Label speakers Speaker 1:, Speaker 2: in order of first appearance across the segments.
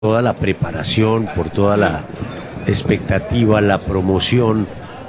Speaker 1: toda la preparación, por toda la expectativa, la promoción,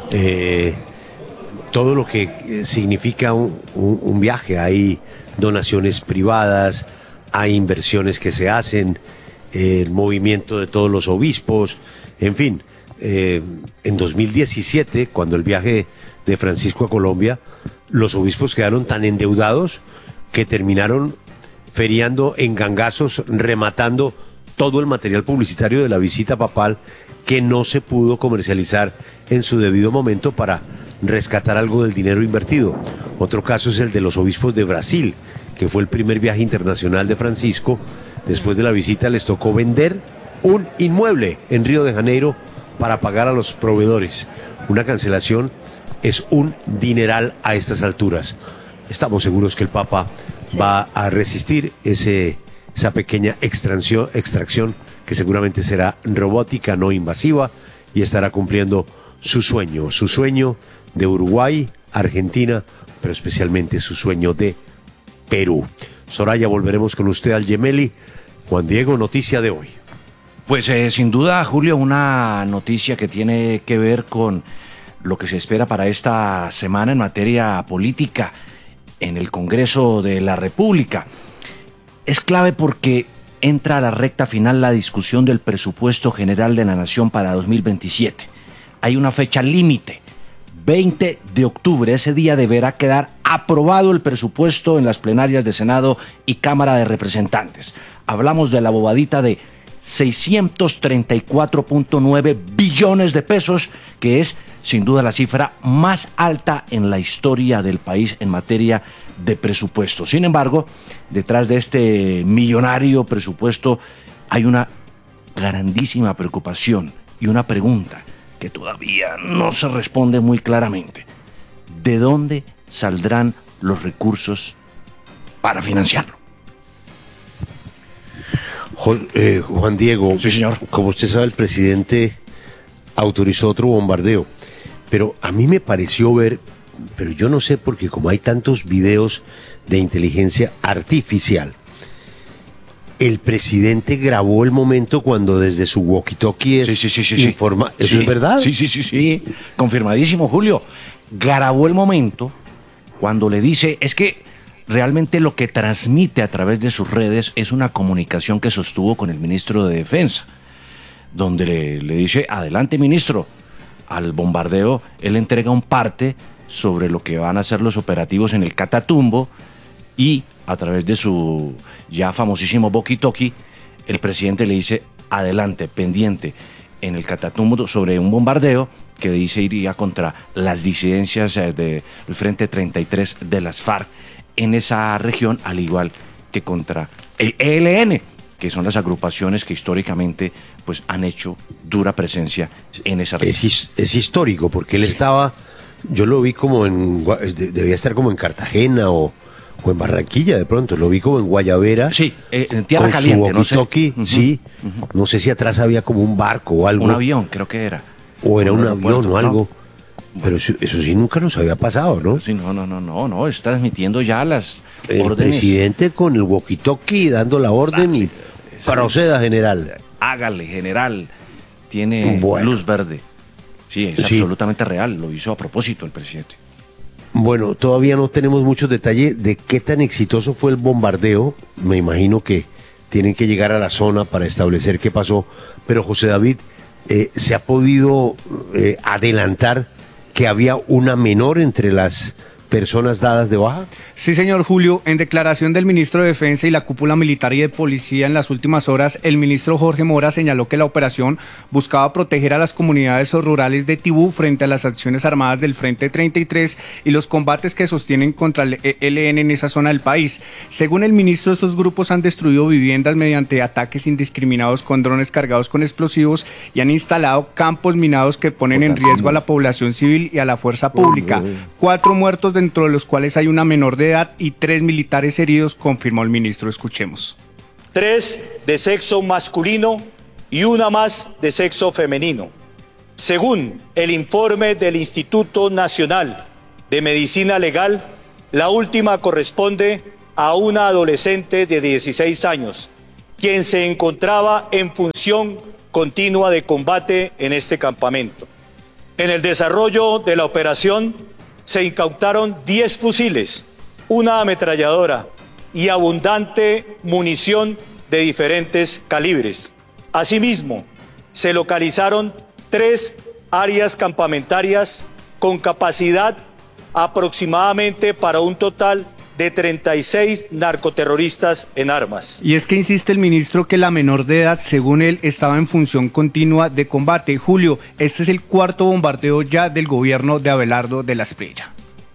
Speaker 1: todo lo que significa un viaje. Hay donaciones privadas, hay inversiones que se hacen, el movimiento de todos los obispos, en fin. En 2017, cuando el viaje de Francisco a Colombia, los obispos quedaron tan endeudados que terminaron feriando en gangazos, rematando todo el material publicitario de la visita papal que no se pudo comercializar en su debido momento para rescatar algo del dinero invertido. Otro caso es el de los obispos de Brasil, que fue el primer viaje internacional de Francisco. Después de la visita les tocó vender un inmueble en Río de Janeiro para pagar a los proveedores. Una cancelación es un dineral a estas alturas. Estamos seguros que el Papa va a resistir esa pequeña extracción que seguramente será robótica, no invasiva, y estará cumpliendo su sueño de Uruguay, Argentina, pero especialmente su sueño de Perú. Soraya, volveremos con usted al Gemelli. Juan Diego, noticia de hoy.
Speaker 2: Pues sin duda, Julio, una noticia que tiene que ver con lo que se espera para esta semana en materia política en el Congreso de la República. Es clave porque entra a la recta final la discusión del presupuesto general de la Nación para 2027. Hay una fecha límite, 20 de octubre. Ese día deberá quedar aprobado el presupuesto en las plenarias de Senado y Cámara de Representantes. Hablamos de la bobadita de 634.9 billones de pesos, que es sin duda la cifra más alta en la historia del país en materia de presupuesto. Sin embargo, detrás de este millonario presupuesto hay una grandísima preocupación y una pregunta que todavía no se responde muy claramente. ¿De dónde saldrán los recursos para financiarlo?
Speaker 1: Juan Diego,
Speaker 2: sí, señor.
Speaker 1: Como usted sabe, el presidente autorizó otro bombardeo, pero a mí me pareció ver, pero yo no sé, porque como hay tantos videos de inteligencia artificial, el presidente grabó el momento cuando desde su walkie-talkie informa. ¿Eso es verdad?
Speaker 2: Sí, confirmadísimo, Julio. Grabó el momento cuando le dice, es que realmente lo que transmite a través de sus redes es una comunicación que sostuvo con el ministro de Defensa, donde le dice, adelante ministro. Al bombardeo, él entrega un parte sobre lo que van a ser los operativos en el Catatumbo, y a través de su ya famosísimo walkie-talkie, el presidente le dice, adelante, pendiente, en el Catatumbo sobre un bombardeo que dice iría contra las disidencias del Frente 33 de las FARC en esa región, al igual que contra el ELN, que son las agrupaciones que históricamente pues han hecho dura presencia en esa región.
Speaker 1: Es histórico, porque él estaba, yo lo vi como debía estar como en Cartagena o en Barranquilla, de pronto, lo vi como en Guayavera.
Speaker 2: Sí, en Tierra Caliente,
Speaker 1: no sé. Sí, no sé si atrás había como un barco o algo.
Speaker 2: Un avión, creo que era.
Speaker 1: O era un avión o algo. Pero eso sí nunca nos había pasado, ¿no?
Speaker 2: Sí, no, es transmitiendo ya las
Speaker 1: el
Speaker 2: órdenes.
Speaker 1: Presidente con el walkie-talkie dando la orden y proceda, general.
Speaker 2: Hágale, general. Tiene luz verde. Sí, es absolutamente real. Lo hizo a propósito el presidente.
Speaker 1: Bueno, todavía no tenemos muchos detalles de qué tan exitoso fue el bombardeo. Me imagino que tienen que llegar a la zona para establecer qué pasó. Pero José David, ¿se ha podido adelantar que había una menor entre las personas dadas de baja?
Speaker 3: Sí, señor Julio, en declaración del ministro de Defensa y la cúpula militar y de policía en las últimas horas, el ministro Jorge Mora señaló que la operación buscaba proteger a las comunidades rurales de Tibú frente a las acciones armadas del Frente 33 y los combates que sostienen contra el ELN en esa zona del país. Según el ministro, estos grupos han destruido viviendas mediante ataques indiscriminados con drones cargados con explosivos y han instalado campos minados que ponen en riesgo a la población civil y a la fuerza pública. 4 muertos, dentro de los cuales hay una menor de edad, y 3 militares heridos, confirmó el ministro. Escuchemos.
Speaker 4: 3 de sexo masculino y 1 más de sexo femenino. Según el informe del Instituto Nacional de Medicina Legal, la última corresponde a una adolescente de 16 años quien se encontraba en función continua de combate en este campamento. En el desarrollo de la operación se incautaron 10 fusiles, una ametralladora y abundante munición de diferentes calibres. Asimismo, se localizaron 3 áreas campamentarias con capacidad aproximadamente para un total de 36 narcoterroristas en armas.
Speaker 3: Y es que insiste el ministro que la menor de edad, según él, estaba en función continua de combate. Julio, este es el 4º bombardeo ya del gobierno de Abelardo de la Espriella.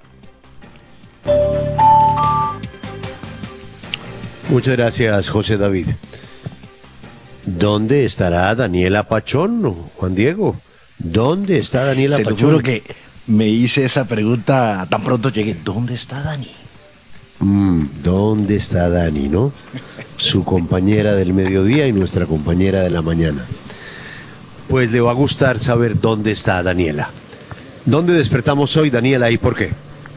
Speaker 1: Muchas gracias, José David. ¿Dónde estará Daniela Pachón, Juan Diego? ¿Dónde está Daniela Pachón?
Speaker 2: Se lo juro que me hice esa pregunta tan pronto llegué. ¿Dónde está Dani?
Speaker 1: ¿Dónde está Dani, no? Su compañera del mediodía y nuestra compañera de la mañana. Pues le va a gustar saber dónde está Daniela. ¿Dónde despertamos hoy, Daniela, y por qué?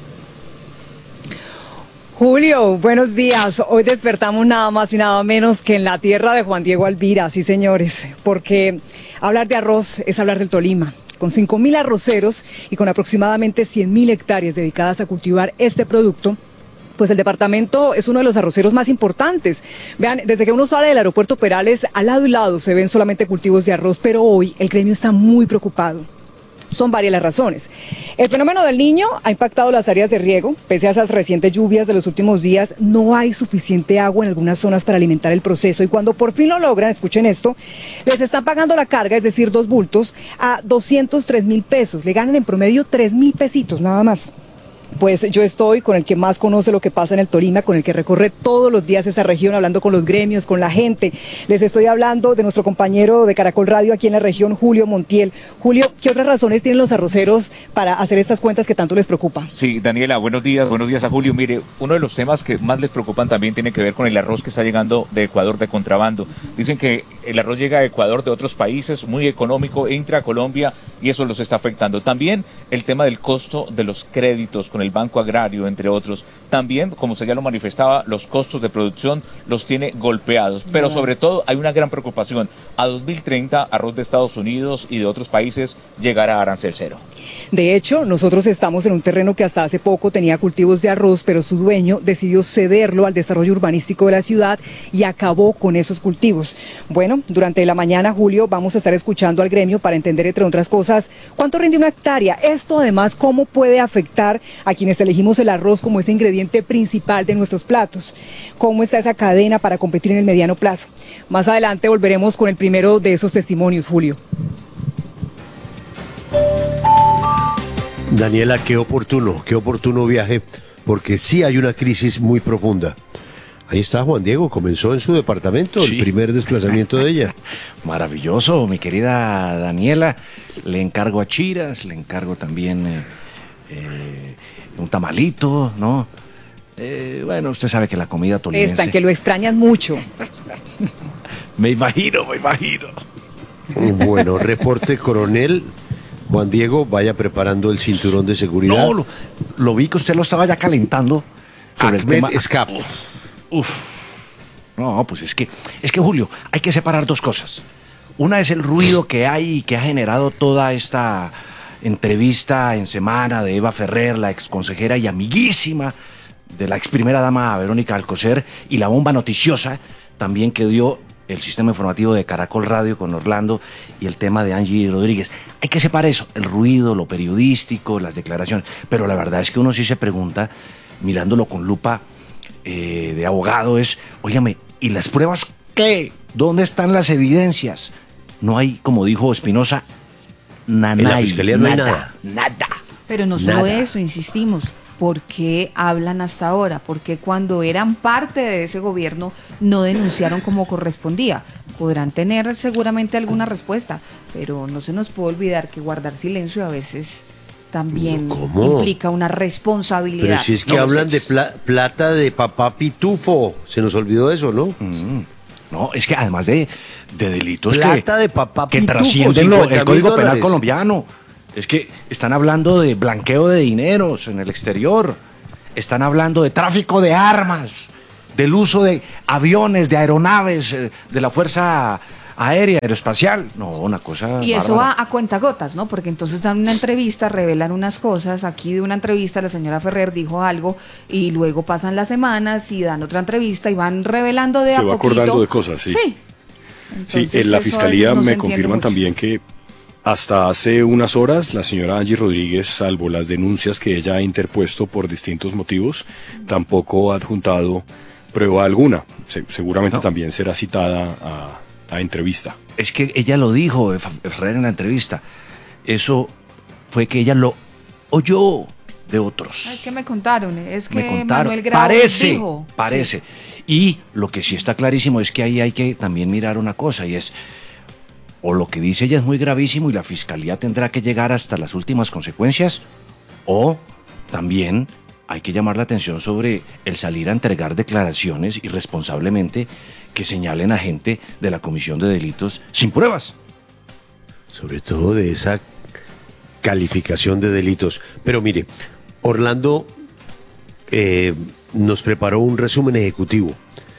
Speaker 5: Julio, buenos días. Hoy despertamos nada más y nada menos que en la tierra de Juan Diego Alvira, sí señores, porque hablar de arroz es hablar del Tolima. Con 5.000 arroceros y con aproximadamente 100.000 hectáreas dedicadas a cultivar este producto, pues el departamento es uno de los arroceros más importantes. Vean, desde que uno sale del aeropuerto Perales, al lado y lado se ven solamente cultivos de arroz, pero hoy el gremio está muy preocupado. Son varias las razones. El fenómeno del Niño ha impactado las áreas de riego. Pese a esas recientes lluvias de los últimos días, no hay suficiente agua en algunas zonas para alimentar el proceso. Y cuando por fin lo logran, escuchen esto, les están pagando la carga, es decir, 2 bultos, a 203.000 pesos. Le ganan en promedio 3.000 pesitos, nada más. Pues yo estoy con el que más conoce lo que pasa en el Tolima, con el que recorre todos los días esta región, hablando con los gremios, con la gente. Les estoy hablando de nuestro compañero de Caracol Radio aquí en la región, Julio Montiel. Julio, ¿qué otras razones tienen los arroceros para hacer estas cuentas que tanto les preocupa?
Speaker 6: Sí, Daniela, buenos días a Julio. Mire, uno de los temas que más les preocupan también tiene que ver con el arroz que está llegando de Ecuador de contrabando. Dicen que el arroz llega a Ecuador de otros países, muy económico, entra a Colombia y eso los está afectando. También el tema del costo de los créditos con el Banco Agrario, entre otros. También, como se ya lo manifestaba, los costos de producción los tiene golpeados. Pero sobre todo hay una gran preocupación. A 2030, arroz de Estados Unidos y de otros países llegará a arancel cero.
Speaker 5: De hecho, nosotros estamos en un terreno que hasta hace poco tenía cultivos de arroz, pero su dueño decidió cederlo al desarrollo urbanístico de la ciudad y acabó con esos cultivos. Bueno, durante la mañana, Julio, vamos a estar escuchando al gremio para entender, entre otras cosas, cuánto rinde una hectárea. Esto, además, cómo puede afectar a quienes elegimos el arroz como ese ingrediente principal de nuestros platos. Cómo está esa cadena para competir en el mediano plazo. Más adelante volveremos con el primero de esos testimonios, Julio.
Speaker 1: Daniela, qué oportuno viaje, porque sí hay una crisis muy profunda. Ahí está Juan Diego, comenzó en su departamento, sí, el primer desplazamiento de ella.
Speaker 2: Maravilloso, mi querida Daniela. Le encargo achiras, le encargo también un tamalito, ¿no? Bueno, usted sabe que la comida tolimense...
Speaker 5: Están, que lo extrañan mucho.
Speaker 2: Me imagino.
Speaker 1: Bueno, reporte coronel. Juan Diego, vaya preparando el cinturón de seguridad.
Speaker 2: No, lo vi que usted lo estaba ya calentando sobre el tema
Speaker 1: Escap.
Speaker 2: No, pues es que Julio, hay que separar dos cosas. Una es el ruido que hay y que ha generado toda esta entrevista en semana de Eva Ferrer, la exconsejera y amiguísima de la ex primera dama Verónica Alcocer, y la bomba noticiosa también que dio el sistema informativo de Caracol Radio con Orlando y el tema de Angie Rodríguez. Hay que separar eso, el ruido, lo periodístico, las declaraciones. Pero la verdad es que uno sí se pregunta, mirándolo con lupa de abogado, es, óigame, ¿y las pruebas qué? ¿Dónde están las evidencias? No hay, como dijo Espinosa,
Speaker 1: en la fiscalía no hay nada.
Speaker 7: Pero no solo eso, insistimos. ¿Por qué hablan hasta ahora? ¿Por qué cuando eran parte de ese gobierno no denunciaron como correspondía? Podrán tener seguramente alguna respuesta, pero no se nos puede olvidar que guardar silencio a veces también implica una responsabilidad.
Speaker 1: Pero si es que hablan de plata de papá Pitufo, se nos olvidó eso, ¿no?
Speaker 2: No, es que además de delitos
Speaker 1: plata de papá
Speaker 2: que
Speaker 1: Pitufo,
Speaker 2: trascienden el Código Penal
Speaker 1: $50,000.
Speaker 2: colombiano. Es que están hablando de blanqueo de dineros en el exterior, están hablando de tráfico de armas, del uso de aviones, de aeronaves, de la Fuerza Aérea, Aeroespacial. No, una cosa
Speaker 7: Y eso
Speaker 2: bárbara.
Speaker 7: va a cuentagotas, ¿no? Porque entonces dan una entrevista, revelan unas cosas. Aquí de una entrevista la señora Ferrer dijo algo y luego pasan las semanas y dan otra entrevista y van revelando de a
Speaker 8: Se va
Speaker 7: poquito.
Speaker 8: acordando de cosas, sí.
Speaker 7: Sí.
Speaker 8: Sí,
Speaker 7: Entonces,
Speaker 8: en la
Speaker 7: eso a
Speaker 8: Fiscalía
Speaker 7: veces no se
Speaker 8: me
Speaker 7: entiende
Speaker 8: confirman
Speaker 7: mucho.
Speaker 8: también que hasta hace unas horas la señora Angie Rodríguez, salvo las denuncias que ella ha interpuesto por distintos motivos, tampoco ha adjuntado prueba alguna. Seguramente
Speaker 2: No.
Speaker 8: también será citada a entrevista.
Speaker 2: Es que ella lo dijo, Ferrer, en la entrevista. Eso fue que ella lo oyó de otros.
Speaker 7: Ay, ¿qué me contaron? Es que
Speaker 2: Me contaron.
Speaker 7: Manuel Grau dijo.
Speaker 2: Parece.
Speaker 7: Sí.
Speaker 2: Y lo que sí está clarísimo es que ahí hay que también mirar una cosa, y es, o lo que dice ella es muy gravísimo y la Fiscalía tendrá que llegar hasta las últimas consecuencias, o también hay que llamar la atención sobre el salir a entregar declaraciones irresponsablemente que señalen a gente de la comisión de delitos sin pruebas.
Speaker 1: Sobre todo de esa calificación de delitos. Pero mire, Orlando nos preparó un resumen ejecutivo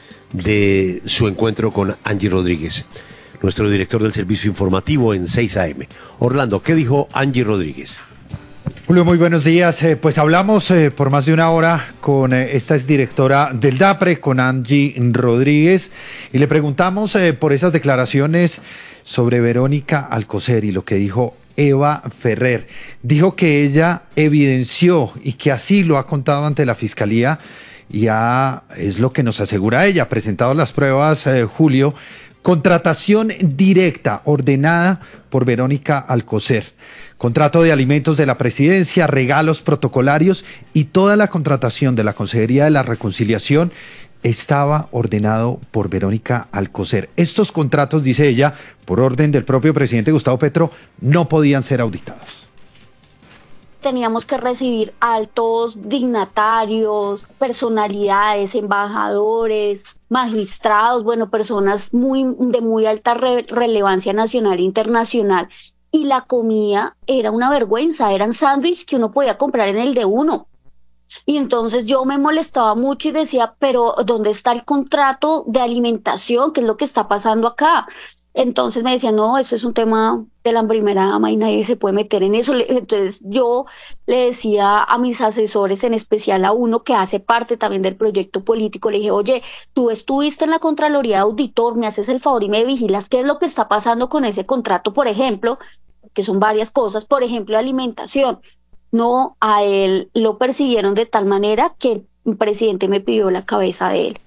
Speaker 1: de su encuentro con Angie Rodríguez, nuestro director del servicio informativo en 6 AM. Orlando, ¿qué dijo Angie Rodríguez?
Speaker 9: Julio, muy buenos días. Pues hablamos por más de una hora con esta exdirectora del DAPRE, con Angie Rodríguez, y le preguntamos por esas declaraciones sobre Verónica Alcocer y lo que dijo Eva Ferrer. Dijo que ella evidenció y que así lo ha contado ante la Fiscalía, y es lo que nos asegura ella, presentado las pruebas, Julio, contratación directa ordenada por Verónica Alcocer. Contrato de alimentos de la presidencia, regalos protocolarios y toda la contratación de la Consejería de la Reconciliación estaba ordenado por Verónica Alcocer. Estos contratos, dice ella, por orden del propio presidente Gustavo Petro, no podían ser auditados.
Speaker 10: Teníamos que recibir altos dignatarios, personalidades, embajadores, magistrados, bueno, personas de muy alta relevancia nacional e internacional. Y la comida era una vergüenza, eran sándwiches que uno podía comprar en el de uno. Y entonces yo me molestaba mucho y decía, pero ¿dónde está el contrato de alimentación? ¿Qué es lo que está pasando acá? Entonces me decían, no, eso es un tema de la primera dama y nadie se puede meter en eso. Entonces yo le decía a mis asesores, en especial a uno que hace parte también del proyecto político, le dije, oye, tú estuviste en la Contraloría de Auditor, me haces el favor y me vigilas qué es lo que está pasando con ese contrato, por ejemplo, que son varias cosas, por ejemplo, alimentación. No, a él lo persiguieron de tal manera que el presidente me pidió la cabeza de él.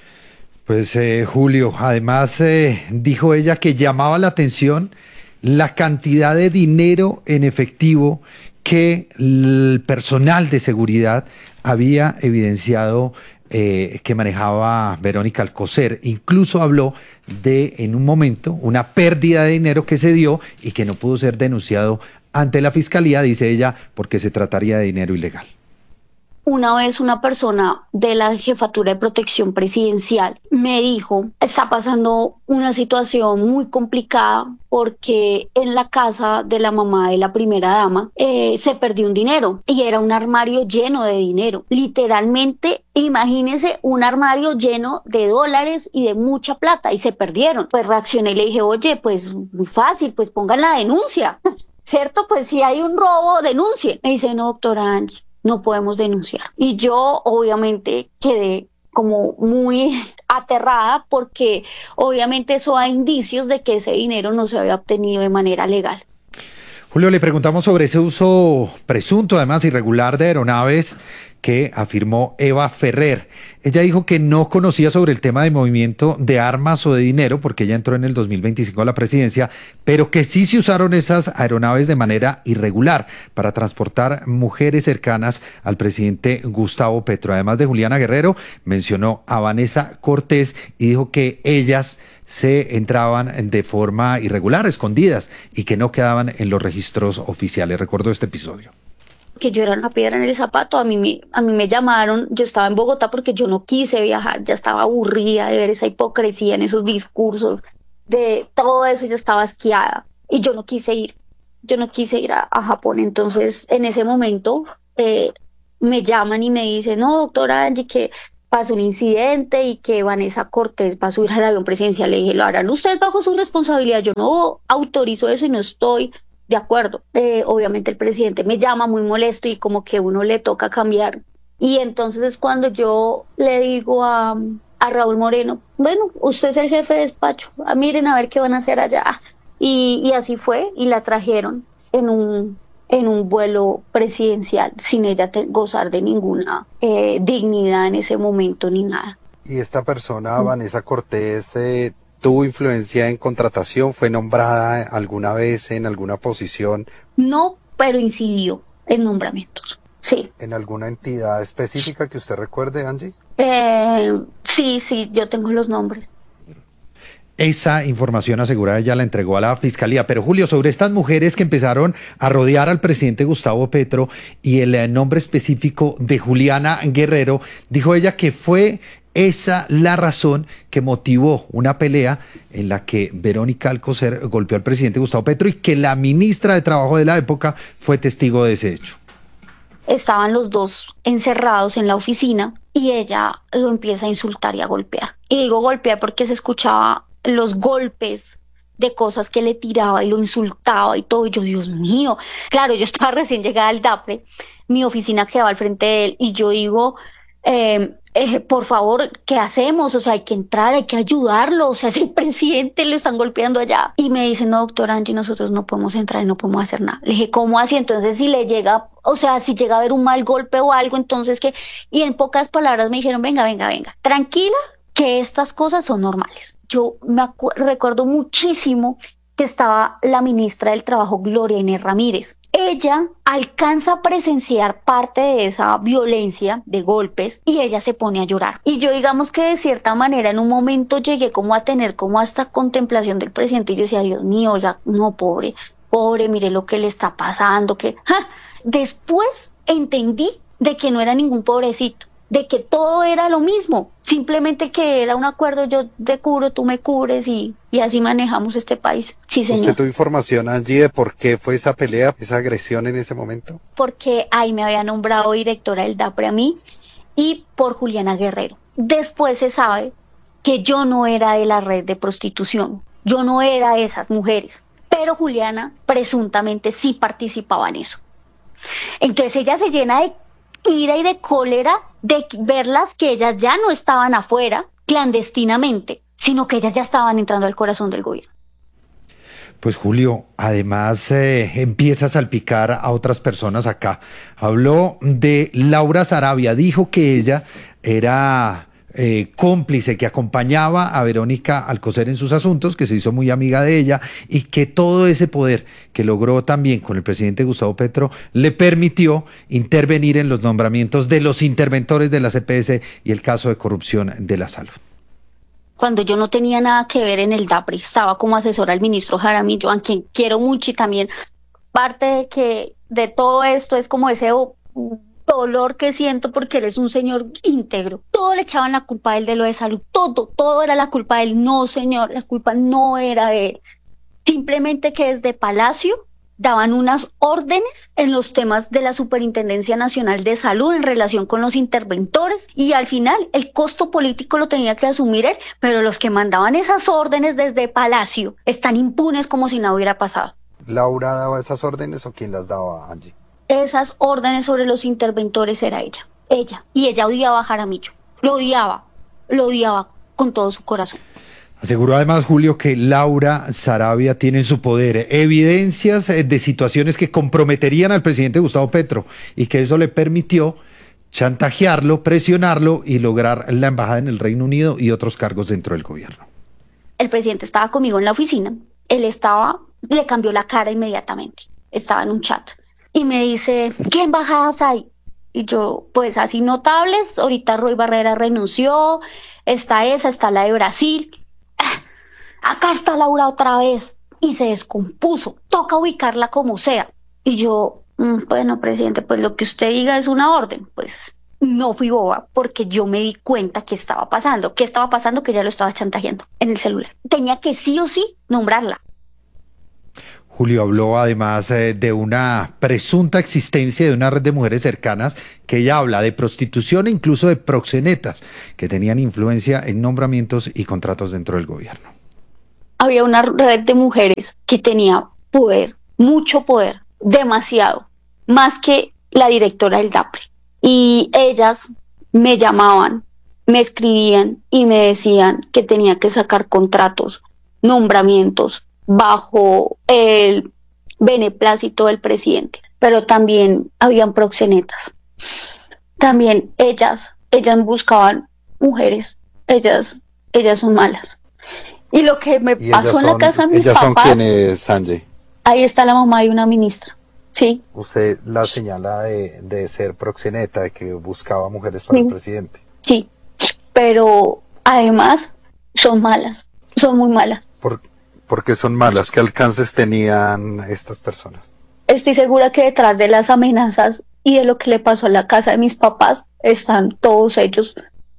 Speaker 9: Pues Julio, además dijo ella que llamaba la atención la cantidad de dinero en efectivo que el personal de seguridad había evidenciado que manejaba Verónica Alcocer. Incluso habló de, en un momento, una pérdida de dinero que se dio y que no pudo ser denunciado ante la Fiscalía, dice ella, porque se trataría de dinero ilegal.
Speaker 10: Una vez una persona de la Jefatura de Protección Presidencial me dijo, está pasando una situación muy complicada porque en la casa de la mamá de la primera dama se perdió un dinero y era un armario lleno de dinero. Literalmente, imagínense un armario lleno de dólares y de mucha plata y se perdieron. Pues reaccioné y le dije, oye, pues muy fácil, pues pongan la denuncia. ¿Cierto? Pues si hay un robo, denuncie. Me dice, no, doctora Angie, no podemos denunciar. Y yo obviamente quedé como muy aterrada porque obviamente eso da indicios de que ese dinero no se había obtenido de manera legal.
Speaker 9: Julio, le preguntamos sobre ese uso presunto, además irregular, de aeronaves que afirmó Eva Ferrer. Ella dijo que no conocía sobre el tema de movimiento de armas o de dinero porque ella entró en el 2025 a la presidencia, pero que sí se usaron esas aeronaves de manera irregular para transportar mujeres cercanas al presidente Gustavo Petro. Además de Juliana Guerrero, mencionó a Vanessa Cortés y dijo que ellas se entraban de forma irregular, escondidas, y que no quedaban en los registros oficiales. Recuerdo este episodio.
Speaker 10: Que yo era una piedra en el zapato, a mí me llamaron, yo estaba en Bogotá porque yo no quise viajar, ya estaba aburrida de ver esa hipocresía en esos discursos, de todo eso, ya estaba asqueada y yo no quise ir a Japón. Entonces en ese momento me llaman y me dicen, no, doctora Angie, que pasó un incidente y que Vanessa Cortés va a subir al avión presidencial. Le dije, lo harán ustedes bajo su responsabilidad, yo no autorizo eso y no estoy de acuerdo. Obviamente el presidente me llama muy molesto y como que uno le toca cambiar. Y entonces es cuando yo le digo a Raúl Moreno, bueno, usted es el jefe de despacho, miren a ver qué van a hacer allá. Y así fue, y la trajeron en un vuelo presidencial, sin ella gozar de ninguna dignidad en ese momento ni nada.
Speaker 11: ¿Y esta persona, Vanessa Cortés, tuvo influencia en contratación? ¿Fue nombrada alguna vez en alguna posición?
Speaker 10: No, pero incidió en nombramientos, sí.
Speaker 11: ¿En alguna entidad específica que usted recuerde, Angie?
Speaker 10: Sí, yo tengo los nombres.
Speaker 9: Esa información asegurada ya la entregó a la Fiscalía. Pero Julio, sobre estas mujeres que empezaron a rodear al presidente Gustavo Petro y el nombre específico de Juliana Guerrero, dijo ella que fue esa la razón que motivó una pelea en la que Verónica Alcocer golpeó al presidente Gustavo Petro y que la ministra de Trabajo de la época fue testigo de ese hecho.
Speaker 10: Estaban los dos encerrados en la oficina y ella lo empieza a insultar y a golpear. Y digo golpear porque se escuchaba los golpes de cosas que le tiraba y lo insultaba y todo. Y yo, Dios mío, claro, yo estaba recién llegada al DAPRE, mi oficina quedaba al frente de él y yo digo, por favor, ¿qué hacemos? O sea, hay que entrar, hay que ayudarlo, o sea, es el presidente, lo están golpeando allá. Y me dice, no, doctora Angie, nosotros no podemos entrar y no podemos hacer nada. Le dije, ¿cómo así? Entonces, si le llega, o sea, si llega a haber un mal golpe o algo, entonces, ¿qué? Y en pocas palabras me dijeron, venga, tranquila, que estas cosas son normales. Yo recuerdo muchísimo que estaba la ministra del Trabajo, Gloria Inés Ramírez. Ella alcanza a presenciar parte de esa violencia de golpes y ella se pone a llorar. Y yo digamos que de cierta manera en un momento llegué como a tener como hasta contemplación del presidente y yo decía, Dios mío, oiga, no, pobre, mire lo que le está pasando. Después entendí de que no era ningún pobrecito, de que todo era lo mismo, simplemente que era un acuerdo, yo te cubro, tú me cubres y así manejamos este país. Sí, señor.
Speaker 11: ¿Usted tuvo información, Angie, de por qué fue esa pelea, esa agresión en ese momento?
Speaker 10: Porque ahí me había nombrado directora del DAPRE a mí y por Juliana Guerrero. Después se sabe que yo no era de la red de prostitución, yo no era de esas mujeres, pero Juliana presuntamente sí participaba en eso. Entonces ella se llena de ira y de cólera de verlas que ellas ya no estaban afuera clandestinamente, sino que ellas ya estaban entrando al corazón del gobierno.
Speaker 9: Pues Julio, además empieza a salpicar a otras personas acá. Habló de Laura Sarabia, dijo que ella era cómplice, que acompañaba a Verónica Alcocer en sus asuntos, que se hizo muy amiga de ella y que todo ese poder que logró también con el presidente Gustavo Petro le permitió intervenir en los nombramientos de los interventores de la CPS y el caso de corrupción de la salud.
Speaker 10: Cuando yo no tenía nada que ver en el DAPRE, estaba como asesora al ministro Jaramillo, a quien quiero mucho, y también parte de todo esto es como ese dolor que siento porque él es un señor íntegro. Todo le echaban la culpa a él de lo de salud, todo era la culpa de él. No, señor, la culpa no era de él. Simplemente que desde Palacio daban unas órdenes en los temas de la Superintendencia Nacional de Salud en relación con los interventores y al final el costo político lo tenía que asumir él, pero los que mandaban esas órdenes desde Palacio están impunes como si nada hubiera pasado.
Speaker 11: ¿Laura daba esas órdenes o quién las daba, Angie?
Speaker 10: Esas órdenes sobre los interventores era ella, y ella odiaba a Jaramillo, lo odiaba con todo su corazón.
Speaker 9: Aseguró además, Julio, que Laura Sarabia tiene en su poder evidencias de situaciones que comprometerían al presidente Gustavo Petro y que eso le permitió chantajearlo, presionarlo y lograr la embajada en el Reino Unido y otros cargos dentro del gobierno.
Speaker 10: El presidente estaba conmigo en la oficina, le cambió la cara inmediatamente, estaba en un chat y me dice, ¿qué embajadas hay? Y yo, pues así notables, ahorita Roy Barrera renunció, está la de Brasil. Acá está Laura otra vez y se descompuso, toca ubicarla como sea. Y yo, bueno, presidente, pues lo que usted diga es una orden. Pues no fui boba porque yo me di cuenta que estaba pasando, que ya lo estaba chantajeando en el celular. Tenía que sí o sí nombrarla.
Speaker 9: Julio habló además de una presunta existencia de una red de mujeres cercanas que ella habla de prostitución e incluso de proxenetas que tenían influencia en nombramientos y contratos dentro del gobierno.
Speaker 10: Había una red de mujeres que tenía poder, mucho poder, demasiado, más que la directora del DAPRE. Y ellas me llamaban, me escribían y me decían que tenía que sacar contratos, nombramientos bajo el beneplácito del presidente. Pero también habían proxenetas. También ellas buscaban mujeres, ellas son malas. Y lo que me pasó en la casa de mis papás...
Speaker 11: ¿Ellas son quiénes, Sanjay?
Speaker 10: Ahí está la mamá de una ministra, ¿sí?
Speaker 11: Usted la señala de ser proxeneta, de que buscaba mujeres para el presidente.
Speaker 10: Sí, pero además son malas, son muy malas.
Speaker 11: ¿Por qué son malas? ¿Qué alcances tenían estas personas?
Speaker 10: Estoy segura que detrás de las amenazas y de lo que le pasó a la casa de mis papás están todos ellos.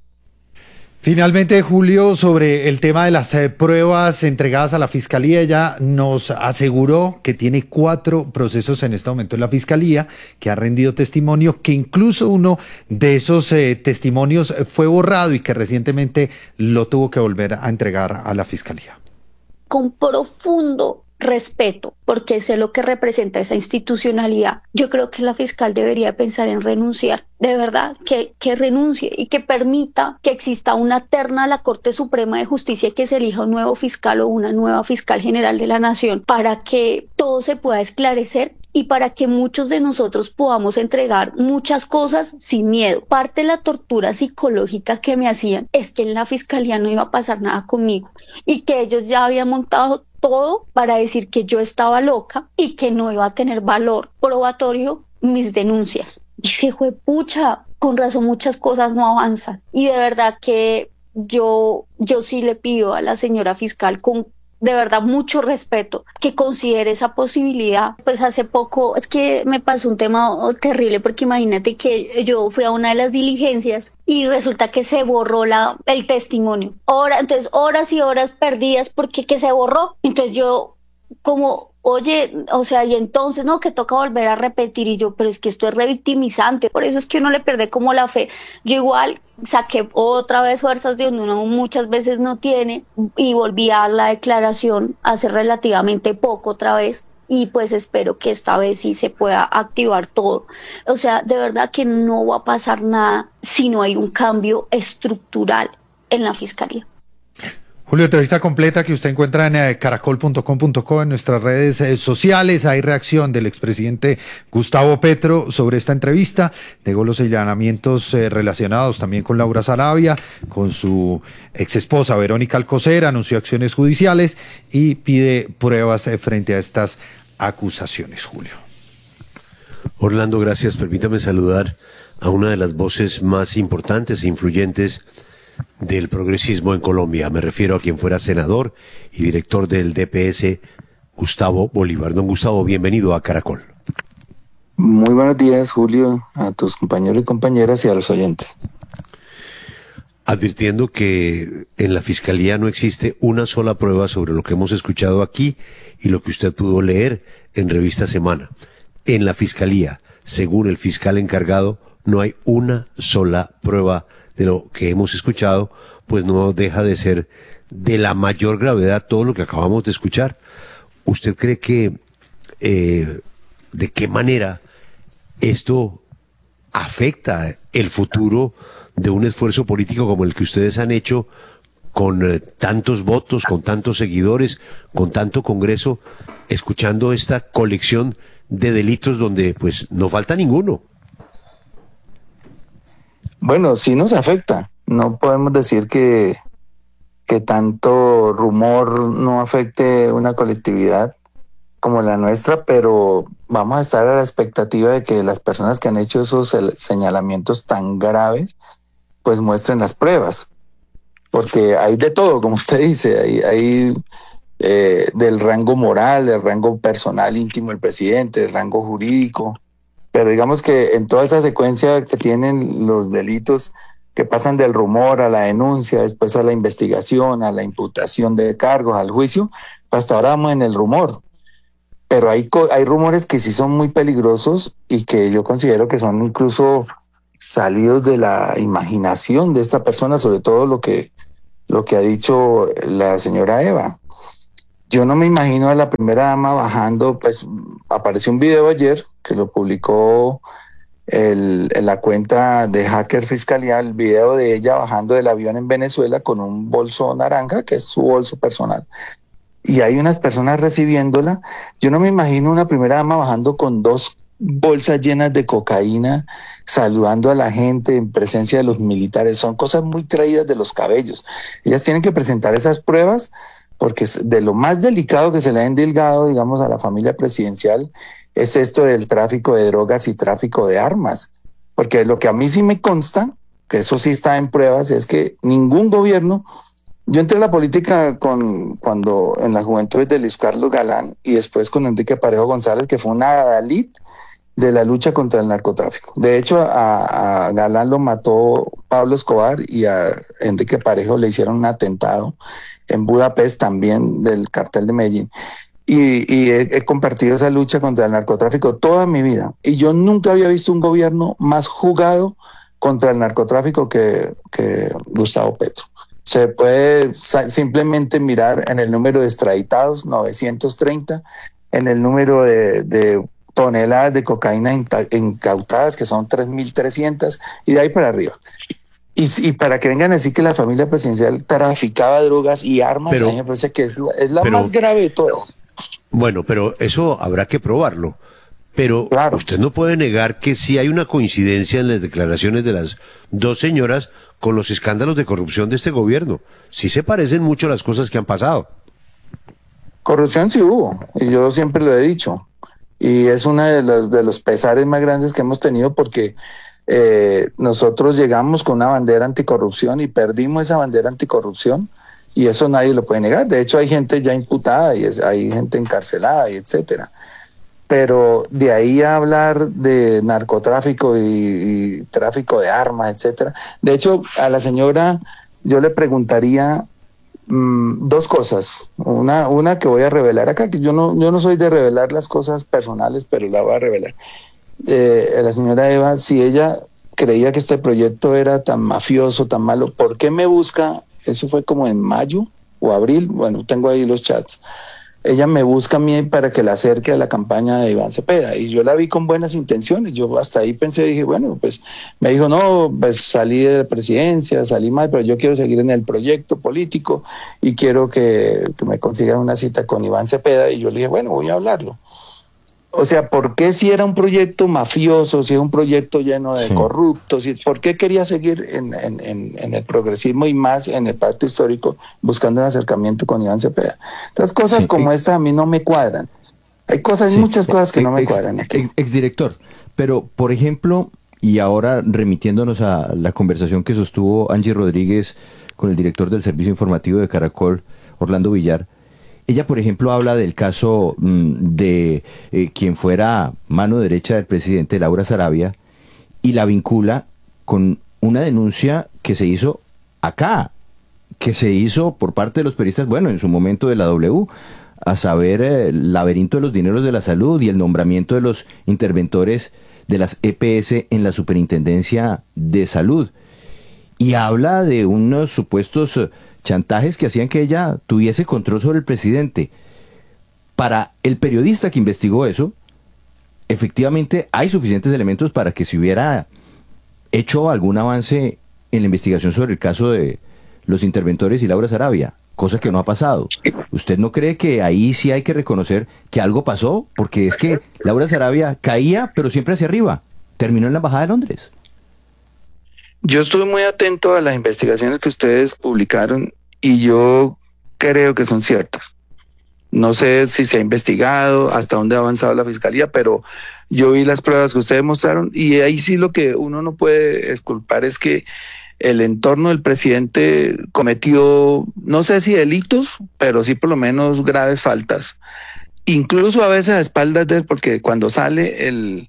Speaker 9: Finalmente, Julio, sobre el tema de las pruebas entregadas a la Fiscalía, ella nos aseguró que tiene 4 procesos en este momento en la Fiscalía, que ha rendido testimonio, que incluso uno de esos testimonios fue borrado y que recientemente lo tuvo que volver a entregar a la Fiscalía.
Speaker 10: Con profundo respeto, porque sé lo que representa esa institucionalidad, yo creo que la fiscal debería pensar en renunciar, de verdad, que renuncie y que permita que exista una terna a la Corte Suprema de Justicia y que se elija un nuevo fiscal o una nueva fiscal general de la Nación para que todo se pueda esclarecer y para que muchos de nosotros podamos entregar muchas cosas sin miedo. Parte de la tortura psicológica que me hacían es que en la fiscalía no iba a pasar nada conmigo y que ellos ya habían montado todo para decir que yo estaba loca y que no iba a tener valor probatorio mis denuncias. Dice, juepucha, con razón muchas cosas no avanzan. Y de verdad que yo sí le pido a la señora fiscal con de verdad mucho respeto que considere esa posibilidad. Pues hace poco es que me pasó un tema terrible porque imagínate que yo fui a una de las diligencias y resulta que se borró el testimonio. Entonces horas y horas perdidas porque que se borró. Entonces yo como, oye, o sea, y entonces no, que toca volver a repetir y yo, pero es que esto es revictimizante, por eso es que uno le pierde como la fe. Yo igual saqué otra vez fuerzas de donde uno muchas veces no tiene y volví a dar la declaración hace relativamente poco otra vez y pues espero que esta vez sí se pueda activar todo. O sea, de verdad que no va a pasar nada si no hay un cambio estructural en la fiscalía.
Speaker 9: Julio, entrevista completa que usted encuentra en caracol.com.co, en nuestras redes sociales. Hay reacción del expresidente Gustavo Petro sobre esta entrevista. Negó los señalamientos relacionados también con Laura Sarabia, con su exesposa Verónica Alcocer, anunció acciones judiciales y pide pruebas frente a estas acusaciones, Julio.
Speaker 1: Orlando, gracias. Permítame saludar a una de las voces más importantes e influyentes del progresismo en Colombia. Me refiero a quien fuera senador y director del DPS, Gustavo Bolívar. Don Gustavo, bienvenido a Caracol.
Speaker 12: Muy buenos días, Julio, a tus compañeros y compañeras y a los oyentes.
Speaker 1: Advirtiendo que en la Fiscalía no existe una sola prueba sobre lo que hemos escuchado aquí y lo que usted pudo leer en Revista Semana. En la Fiscalía, según el fiscal encargado, no hay una sola prueba de lo que hemos escuchado, pues no deja de ser de la mayor gravedad todo lo que acabamos de escuchar. ¿Usted cree que de qué manera esto afecta el futuro de un esfuerzo político como el que ustedes han hecho con tantos votos, con tantos seguidores, con tanto Congreso, escuchando esta colección de delitos donde pues no falta ninguno?
Speaker 12: Bueno, sí nos afecta. No podemos decir que tanto rumor no afecte una colectividad como la nuestra, pero vamos a estar a la expectativa de que las personas que han hecho esos señalamientos tan graves, pues muestren las pruebas. Porque hay de todo, como usted dice, hay del rango moral, del rango personal íntimo del presidente, del rango jurídico. Pero digamos que en toda esa secuencia que tienen los delitos que pasan del rumor a la denuncia, después a la investigación, a la imputación de cargos, al juicio, hasta ahora vamos en el rumor. pero hay rumores que sí son muy peligrosos y que yo considero que son incluso salidos de la imaginación de esta persona, sobre todo lo que ha dicho la señora Eva. Yo no me imagino a la primera dama bajando, pues apareció un video ayer que lo publicó en la cuenta de Hacker Fiscalía, el video de ella bajando del avión en Venezuela con un bolso naranja, que es su bolso personal. Y hay unas personas recibiéndola. Yo no me imagino una primera dama bajando con 2 bolsas llenas de cocaína, saludando a la gente en presencia de los militares. Son cosas muy traídas de los cabellos. Ellas tienen que presentar esas pruebas porque de lo más delicado que se le ha endilgado, digamos, a la familia presidencial es esto del tráfico de drogas y tráfico de armas. Porque lo que a mí sí me consta, que eso sí está en pruebas, es que ningún gobierno... Yo entré a la política cuando en la juventud de Luis Carlos Galán y después con Enrique Parejo González, que fue una adalid de la lucha contra el narcotráfico. De hecho, a Galán lo mató Pablo Escobar y a Enrique Parejo le hicieron un atentado en Budapest, también del cartel de Medellín. Y he compartido esa lucha contra el narcotráfico toda mi vida. Y yo nunca había visto un gobierno más jugado contra el narcotráfico que Gustavo Petro. Se puede simplemente mirar en el número de extraditados, 930, en el número de toneladas de cocaína incautadas, que son 3.300, y de ahí para arriba. Y para que vengan a decir que la familia presidencial traficaba drogas y armas, a mí me parece que es la más grave de todas.
Speaker 1: Bueno, pero eso habrá que probarlo. Pero claro, usted no puede negar que sí hay una coincidencia en las declaraciones de las dos señoras con los escándalos de corrupción de este gobierno. Sí se parecen mucho las cosas que han pasado.
Speaker 12: Corrupción sí hubo, y yo siempre lo he dicho. Y es uno de los pesares más grandes que hemos tenido porque nosotros llegamos con una bandera anticorrupción y perdimos esa bandera anticorrupción y eso nadie lo puede negar. De hecho hay gente ya imputada y hay gente encarcelada y etcétera. Pero de ahí a hablar de narcotráfico y tráfico de armas, etcétera. De hecho, a la señora yo le preguntaría dos cosas. Una que voy a revelar acá, que yo no soy de revelar las cosas personales, pero la voy a revelar. A la señora Eva, si ella creía que este proyecto era tan mafioso, tan malo, ¿por qué me busca? Eso fue como en mayo o abril, bueno, tengo ahí los chats. Ella me busca a mí para que la acerque a la campaña de Iván Cepeda y yo la vi con buenas intenciones. Yo hasta ahí pensé, dije, bueno, pues me dijo, no, pues salí de la presidencia, salí mal, pero yo quiero seguir en el proyecto político y quiero que me consiga una cita con Iván Cepeda. Y yo le dije, bueno, voy a hablarlo. O sea, ¿por qué si era un proyecto mafioso, si era un proyecto lleno de corruptos, por qué quería seguir en el progresismo y más en el pacto histórico buscando un acercamiento con Iván Cepeda? Entonces, cosas como esta a mí no me cuadran. Hay muchas cosas que no me cuadran aquí.
Speaker 13: Exdirector, pero, por ejemplo, y ahora remitiéndonos a la conversación que sostuvo Angie Rodríguez con el director del Servicio Informativo de Caracol, Orlando Villar, ella, por ejemplo, habla del caso de quien fuera mano derecha del presidente, Laura Sarabia, y la vincula con una denuncia que se hizo acá, que se hizo por parte de los periodistas, bueno, en su momento de la W, a saber, el laberinto de los dineros de la salud y el nombramiento de los interventores de las EPS en la Superintendencia de Salud. Y habla de unos supuestos chantajes que hacían que ella tuviese control sobre el presidente. Para el periodista que investigó eso, efectivamente hay suficientes elementos para que se hubiera hecho algún avance en la investigación sobre el caso de los interventores y Laura Sarabia, cosa que no ha pasado. ¿Usted no cree que ahí sí hay que reconocer que algo pasó? Porque es que Laura Sarabia caía, pero siempre hacia arriba. Terminó en la Embajada de Londres.
Speaker 12: Yo estuve muy atento a las investigaciones que ustedes publicaron y yo creo que son ciertas. No sé si se ha investigado, hasta dónde ha avanzado la fiscalía, pero yo vi las pruebas que ustedes mostraron y ahí sí lo que uno no puede exculpar es que el entorno del presidente cometió, no sé si delitos, pero sí por lo menos graves faltas. Incluso a veces a espaldas de él, porque cuando sale el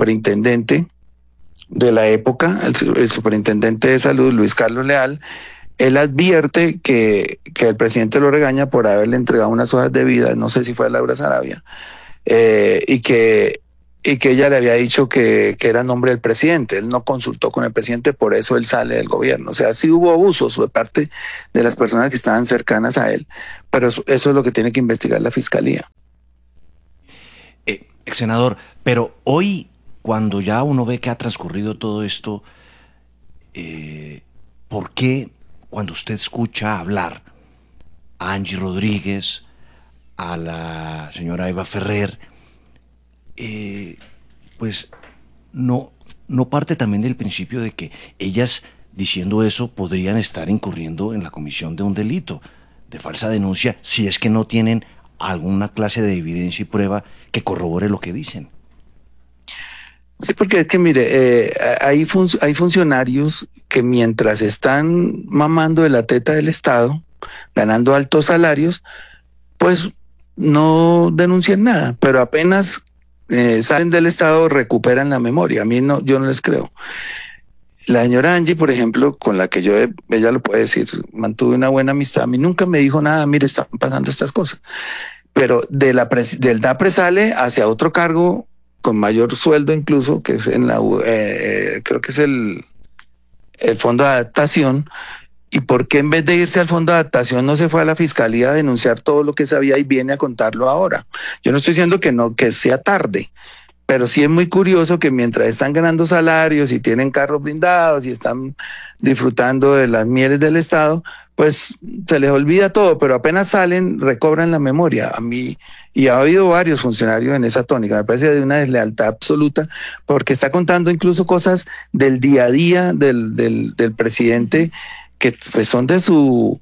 Speaker 12: superintendente de la época, el superintendente de salud, Luis Carlos Leal, él advierte que el presidente lo regaña por haberle entregado unas hojas de vida, no sé si fue a Laura Sarabia, y que ella le había dicho que era nombre del presidente. Él no consultó con el presidente, por eso él sale del gobierno. O sea, sí hubo abusos de parte de las personas que estaban cercanas a él, pero eso es lo que tiene que investigar la fiscalía.
Speaker 2: Ex senador, pero hoy, cuando ya uno ve que ha transcurrido todo esto, ¿por qué cuando usted escucha hablar a Angie Rodríguez, a la señora Eva Ferrer, pues no parte también del principio de que ellas, diciendo eso, podrían estar incurriendo en la comisión de un delito de falsa denuncia si es que no tienen alguna clase de evidencia y prueba que corrobore lo que dicen?
Speaker 12: Sí, porque es que mire, hay funcionarios que mientras están mamando de la teta del Estado, ganando altos salarios, pues no denuncian nada, pero apenas salen del Estado recuperan la memoria. A mí no, yo no les creo. La señora Angie, por ejemplo, con la que ella lo puede decir, mantuve una buena amistad, a mí nunca me dijo nada, mire, están pasando estas cosas. Pero del DAPRE sale hacia otro cargo con mayor sueldo incluso, que es en creo que es el Fondo de Adaptación. ¿Y por qué en vez de irse al Fondo de Adaptación no se fue a la Fiscalía a denunciar todo lo que sabía y viene a contarlo ahora? Yo no estoy diciendo que sea tarde, pero sí es muy curioso que mientras están ganando salarios y tienen carros blindados y están disfrutando de las mieles del Estado, pues se les olvida todo, pero apenas salen, recobran la memoria. A mí, y ha habido varios funcionarios en esa tónica, me parece de una deslealtad absoluta, porque está contando incluso cosas del día a día del presidente que pues son de su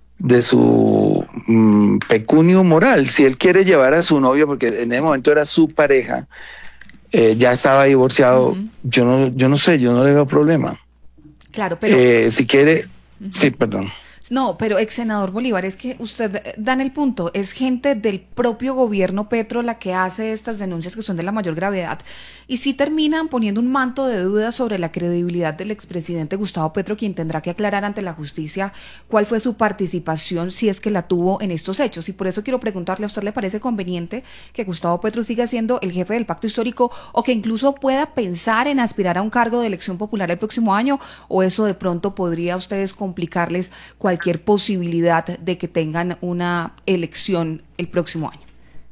Speaker 12: pecunio moral. Si él quiere llevar a su novio, porque en ese momento era su pareja, ya estaba divorciado, yo no sé, yo no le veo problema.
Speaker 7: Claro, pero
Speaker 12: si quiere, sí, perdón.
Speaker 7: No, pero ex senador Bolívar, es que usted da en el punto, es gente del propio gobierno Petro la que hace estas denuncias que son de la mayor gravedad, y sí terminan poniendo un manto de dudas sobre la credibilidad del expresidente Gustavo Petro, quien tendrá que aclarar ante la justicia cuál fue su participación, si es que la tuvo en estos hechos. Y por eso quiero preguntarle, ¿a usted le parece conveniente que Gustavo Petro siga siendo el jefe del pacto histórico, o que incluso pueda pensar en aspirar a un cargo de elección popular el próximo año, o eso de pronto podría a ustedes complicarles cualquier posibilidad de que tengan una elección el próximo año?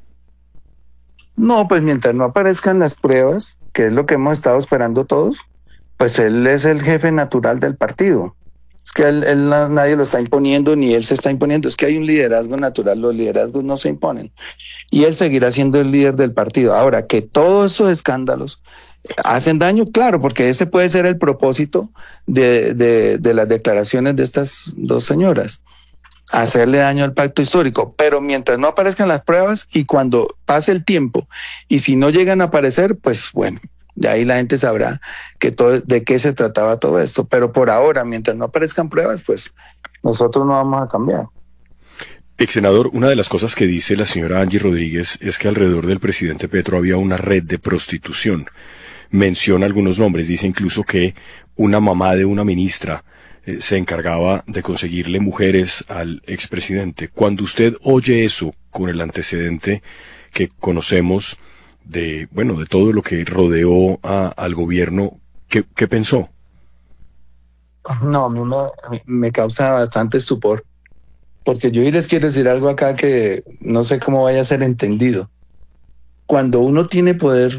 Speaker 12: No, pues mientras no aparezcan las pruebas, que es lo que hemos estado esperando todos, pues él es el jefe natural del partido. Es que nadie lo está imponiendo, ni él se está imponiendo. Es que hay un liderazgo natural, los liderazgos no se imponen. Y él seguirá siendo el líder del partido. Ahora, que todos esos escándalos hacen daño, claro, porque ese puede ser el propósito de las declaraciones de estas dos señoras, hacerle daño al pacto histórico. Pero mientras no aparezcan las pruebas y cuando pase el tiempo, y si no llegan a aparecer, pues bueno, de ahí la gente sabrá de qué se trataba todo esto. Pero por ahora, mientras no aparezcan pruebas, pues nosotros no vamos a cambiar.
Speaker 8: Ex senador, una de las cosas que dice la señora Angie Rodríguez es que alrededor del presidente Petro había una red de prostitución. Menciona algunos nombres, dice incluso que una mamá de una ministra se encargaba de conseguirle mujeres al expresidente. Cuando usted oye eso, con el antecedente que conocemos de todo lo que rodeó al gobierno, ¿qué pensó?
Speaker 12: No, a mí me causa bastante estupor, porque yo les quiero decir algo acá que no sé cómo vaya a ser entendido. Cuando uno tiene poder,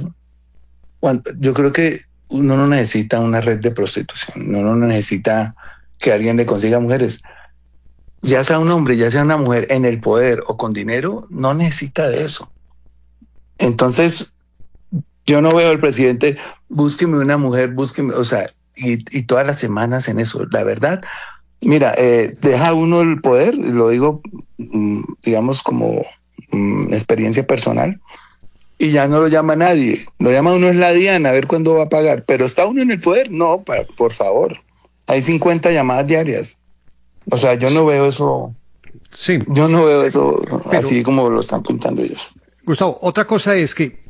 Speaker 12: yo creo que uno no necesita una red de prostitución, uno no necesita que alguien le consiga mujeres. Ya sea un hombre, ya sea una mujer, en el poder o con dinero, no necesita de eso. Entonces, yo no veo al presidente, búsqueme una mujer, búsqueme, o sea, y todas las semanas en eso. La verdad, mira, deja uno el poder, lo digo, digamos, como experiencia personal, y ya no lo llama nadie. Lo llama uno es la Diana, a ver cuándo va a pagar. Pero ¿está uno en el poder? No, por favor. Hay 50 llamadas diarias. O sea, yo no veo eso.
Speaker 9: Sí.
Speaker 12: Yo no veo eso así como lo están pintando ellos.
Speaker 9: Gustavo, otra cosa es que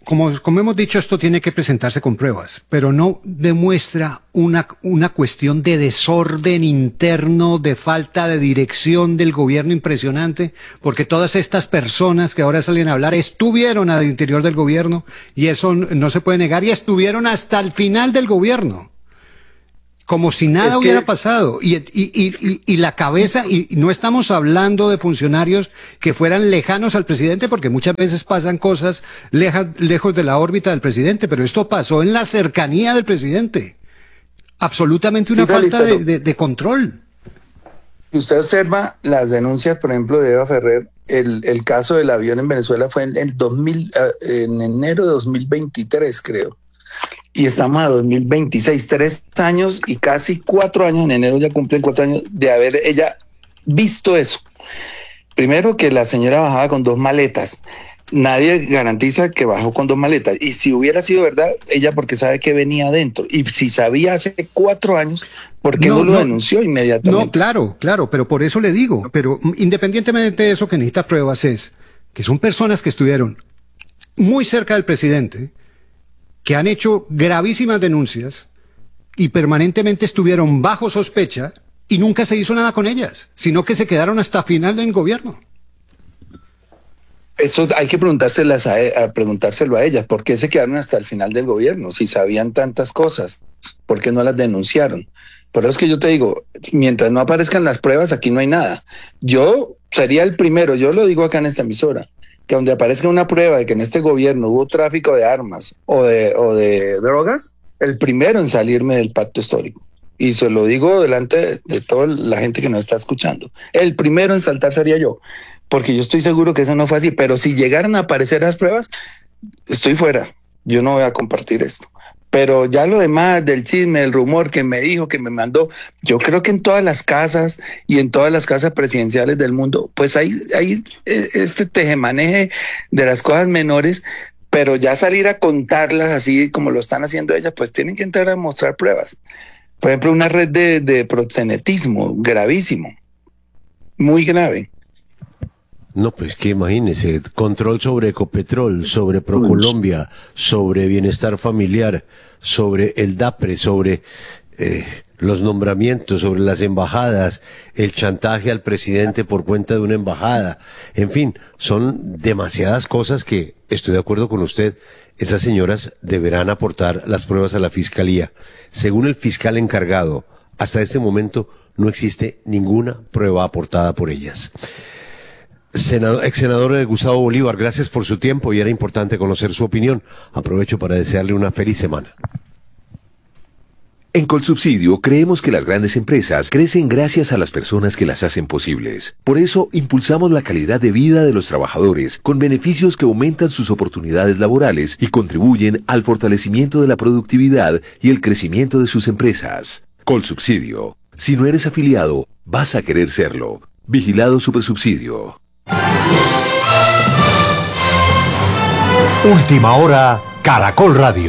Speaker 14: como hemos dicho, esto tiene que presentarse con pruebas, pero no demuestra una cuestión de desorden interno, de falta de dirección del gobierno impresionante, porque todas estas personas que ahora salen a hablar estuvieron al interior del gobierno, y eso no se puede negar, y estuvieron hasta el final del gobierno. Como si nada hubiera pasado. Y la cabeza, y no estamos hablando de funcionarios que fueran lejanos al presidente, porque muchas veces pasan cosas lejos de la órbita del presidente, pero esto pasó en la cercanía del presidente. Absolutamente una falta de control.
Speaker 12: Si usted observa las denuncias, por ejemplo, de Eva Ferrer, el caso del avión en Venezuela fue en enero de 2023, creo. Y estamos a 2026, 3 años y casi 4 años, en enero ya cumplen 4 años de haber ella visto eso. Primero, que la señora bajaba con 2 maletas. Nadie garantiza que bajó con 2 maletas. Y si hubiera sido verdad, ella porque sabe que venía adentro. Y si sabía hace 4 años, ¿por qué no lo denunció inmediatamente?
Speaker 14: No, claro, pero por eso le digo. Pero independientemente de eso, que necesita pruebas es que son personas que estuvieron muy cerca del presidente, que han hecho gravísimas denuncias y permanentemente estuvieron bajo sospecha y nunca se hizo nada con ellas, sino que se quedaron hasta final del gobierno.
Speaker 12: Eso hay que preguntárselo a ellas. ¿Por qué se quedaron hasta el final del gobierno? Si sabían tantas cosas, ¿por qué no las denunciaron? Por eso es que yo te digo, mientras no aparezcan las pruebas, aquí no hay nada. Yo sería el primero, yo lo digo acá en esta emisora, que donde aparezca una prueba de que en este gobierno hubo tráfico de armas o de drogas, el primero en salirme del pacto histórico. Y se lo digo delante de toda la gente que nos está escuchando. El primero en saltar sería yo, porque yo estoy seguro que eso no fue así. Pero si llegaran a aparecer las pruebas, estoy fuera. Yo no voy a compartir esto. Pero ya lo demás del chisme, del rumor que me dijo, que me mandó, yo creo que en todas las casas y en todas las casas presidenciales del mundo, pues hay este tejemaneje de las cosas menores, pero ya salir a contarlas así como lo están haciendo ellas, pues tienen que entrar a mostrar pruebas. Por ejemplo, una red de proxenetismo gravísimo, muy grave.
Speaker 1: No, pues que imagínese, control sobre Ecopetrol, sobre Procolombia, sobre bienestar familiar, sobre el DAPRE, sobre los nombramientos, sobre las embajadas, el chantaje al presidente por cuenta de una embajada. En fin, son demasiadas cosas que, estoy de acuerdo con usted, esas señoras deberán aportar las pruebas a la fiscalía. Según el fiscal encargado, hasta este momento no existe ninguna prueba aportada por ellas. Ex senador Gustavo Bolívar, gracias por su tiempo y era importante conocer su opinión. Aprovecho para desearle una feliz semana.
Speaker 15: En Colsubsidio creemos que las grandes empresas crecen gracias a las personas que las hacen posibles. Por eso impulsamos la calidad de vida de los trabajadores con beneficios que aumentan sus oportunidades laborales y contribuyen al fortalecimiento de la productividad y el crecimiento de sus empresas. Colsubsidio. Si no eres afiliado, vas a querer serlo. Vigilado Supersubsidio.
Speaker 16: Última hora, Caracol Radio.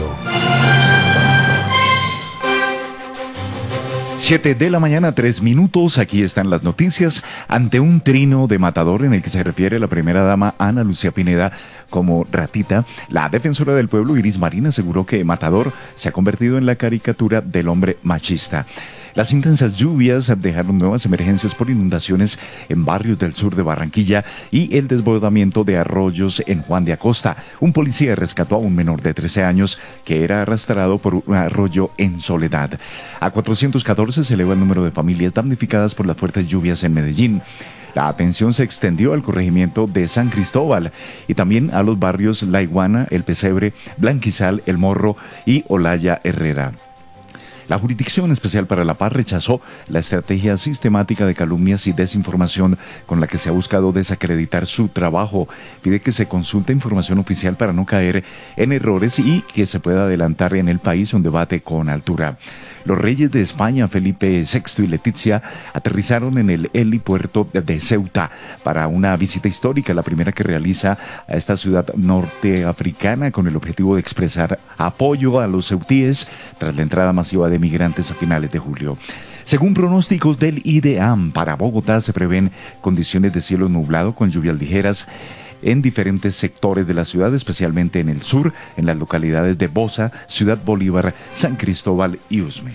Speaker 2: 7 de la mañana, 3 minutos. Aquí están las noticias. Ante un trino de Matador en el que se refiere la primera dama Ana Lucía Pineda como ratita, la defensora del pueblo Iris Marín aseguró que Matador se ha convertido en la caricatura del hombre machista. Las intensas lluvias dejaron nuevas emergencias por inundaciones en barrios del sur de Barranquilla y el desbordamiento de arroyos en Juan de Acosta. Un policía rescató a un menor de 13 años que era arrastrado por un arroyo en Soledad. A 414 se eleva el número de familias damnificadas por las fuertes lluvias en Medellín. La atención se extendió al corregimiento de San Cristóbal y también a los barrios La Iguana, El Pesebre, Blanquizal, El Morro y Olaya Herrera. La Jurisdicción Especial para la Paz rechazó la estrategia sistemática de calumnias y desinformación con la que se ha buscado desacreditar su trabajo. Pide que se consulte información oficial para no caer en errores y que se pueda adelantar en el país un debate con altura. Los reyes de España, Felipe VI y Leticia, aterrizaron en el helipuerto de Ceuta para una visita histórica, la primera que realiza a esta ciudad norteafricana con el objetivo de expresar apoyo a los ceutíes tras la entrada masiva de migrantes a finales de julio. Según pronósticos del IDEAM, para Bogotá se prevén condiciones de cielo nublado con lluvias ligeras
Speaker 17: en diferentes sectores de la ciudad, especialmente en el sur, en las localidades de Bosa, Ciudad Bolívar, San Cristóbal y Usme.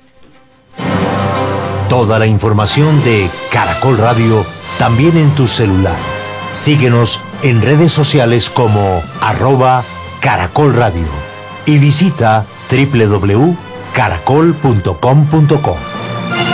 Speaker 16: Toda la información de Caracol Radio también en tu celular. Síguenos en redes sociales como @Caracol Radio y visita www.caracol.com.co.